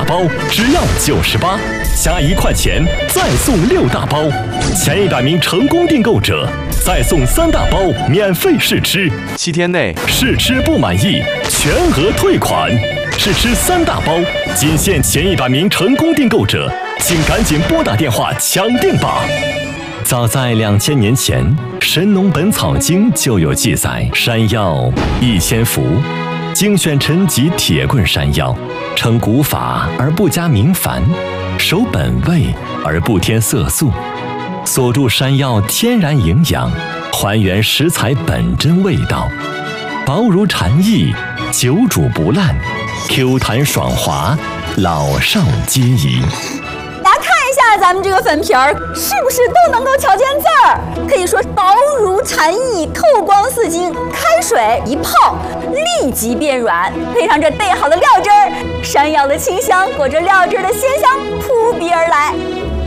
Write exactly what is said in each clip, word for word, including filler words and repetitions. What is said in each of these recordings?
包，只要九十八，加一块钱再送六大包，前一百名成功订购者再送三大包免费试吃， 七天内试吃不满意全额退款。试吃三大包，仅限前一百名成功订购者，请赶紧拨打电话抢订吧。早在两千年前，《神农本草经》就有记载：山药一千服，精选陈疾铁棍山药，称古法而不加明矾，守本味而不添色素，锁住山药天然营养，还原食材本真味道，薄如蝉翼，久煮不烂，Q 弹爽滑，老少皆宜。 咱们这个粉皮儿是不是都能够瞧见字儿？可以说薄如蝉翼，透光似金，开水一泡立即变软，配上这备好的料汁儿，山药的清香裹着料汁的鲜香扑鼻而来。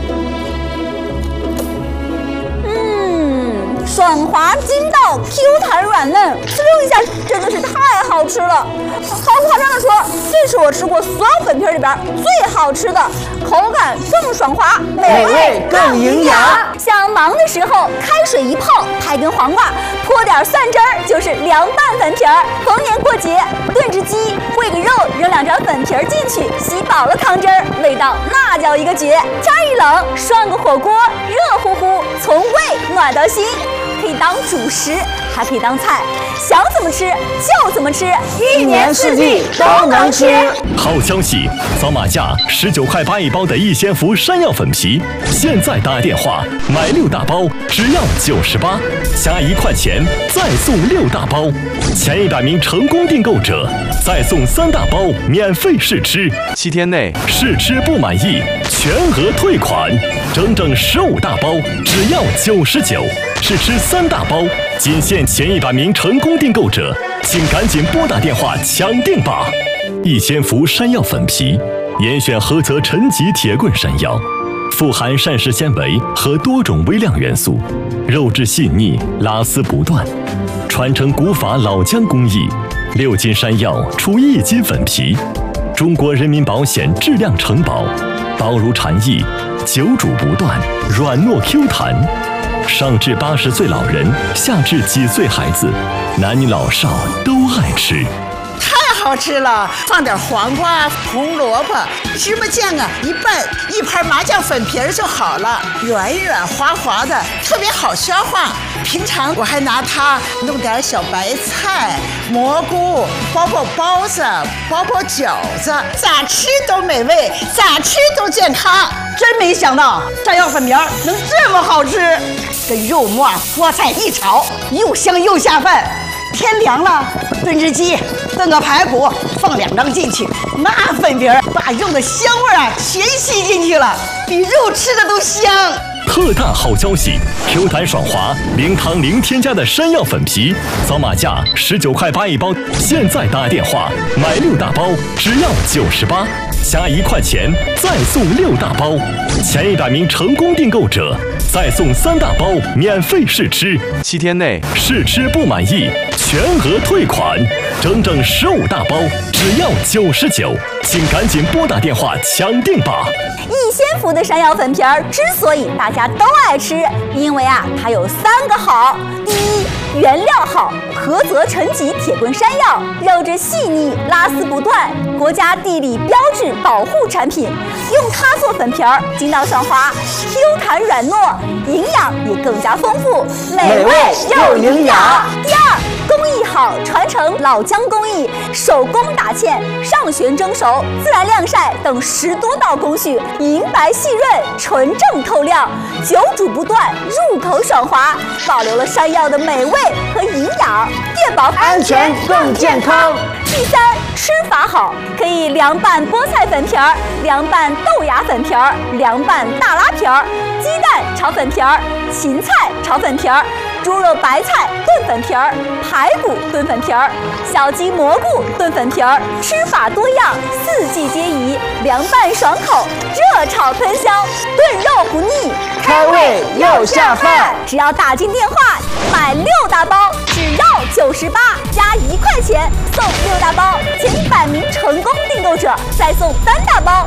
嗯，爽滑筋道 ，Q 弹软嫩，呲溜一下，真的是太好吃了。毫不夸张的说，这是我吃过所有粉皮里边最好吃的，口感更爽滑， 美味更营养。 想忙的时候，开水一泡，拍根黄瓜，泼点蒜汁儿，就是凉拌粉皮儿。逢年过节，炖只鸡，烩个肉，扔两勺粉皮儿进去，吸饱了汤汁儿，味道那叫一个绝。天一冷，涮个火锅，热乎乎，从胃暖到心。可以当主食，还可以当菜，想怎么吃就怎么吃， 一年四季都能吃。 好消息，扫码价十九块八一包的逸仙福山药粉皮，现在打电话买六大包，只要九十八，加一块钱再送六大包，前一百名成功订购者再送三大包免费试吃， 七天内试吃不满意全额退款，整整十五大包只要九十九。试吃三大包，仅限前一百名成功订购者，请赶紧拨打电话抢订吧！逸仙福山药粉皮，严选菏泽陈疾铁棍山药，富含膳食纤维和多种微量元素，肉质细腻，拉丝不断，传承古法老姜工艺，六斤山药出一斤粉皮，中国人民保险质量承保，薄如蝉翼，久煮不断，软糯 Q 弹。上至八十岁老人，下至几岁孩子，男女老少都爱吃。 太好吃了，放点黄瓜、红萝卜、芝麻酱啊，一拌一盘麻酱粉皮儿就好了，软软滑滑的，特别好消化。平常我还拿它弄点小白菜、蘑菇，包包包子，包包饺子，咋吃都美味，咋吃都健康。 真没想到山药粉皮儿能这么好吃，跟肉末、菠菜一炒，又香又下饭。天凉了，炖只鸡，炖个排骨，放两张进去，那粉皮儿把肉的香味啊全吸进去了，比肉吃的都香。 特大好消息 ！Q 弹爽滑，零糖零添加的山药粉皮，扫码价十九块八一包，现在打电话买六大包，只要九十八，加一块钱再送六大包，前一百名成功订购者再送三大包免费试吃， 七天内试吃不满意全额退款，整整十五大包，只要九十九，请赶紧拨打电话抢订吧！ 逸仙福的山药粉皮儿之所以大家都爱吃，因为啊，它有三个好。第一，原料好，菏泽陈疾铁棍山药，肉质细腻，拉丝不断，国家地理标志保护产品。用它做粉皮儿，筋道爽滑 ，Q 弹软糯，营养也更加丰富， 美味又营养。 第二，工艺好，传承老姜工艺，手工打芡、上旋蒸熟、自然晾晒等十多道工序，银白细润，纯正透亮，久煮不断，入口爽滑，保留了山药的美味和营养，确保安全更健康。 第三，吃法好，可以凉拌菠菜粉皮儿、凉拌豆芽粉皮儿、凉拌大拉皮儿、鸡蛋炒粉皮儿、芹菜炒粉皮儿、猪肉白菜炖粉皮儿、排骨炖粉皮儿、小鸡蘑菇炖粉皮儿，吃法多样，四季皆宜，凉拌爽口，热炒喷香，炖肉不腻， 开胃又下饭。 只要打进电话买六大包，只要九十八，加一块钱送六大包，前一百名成功订购者再送三大包。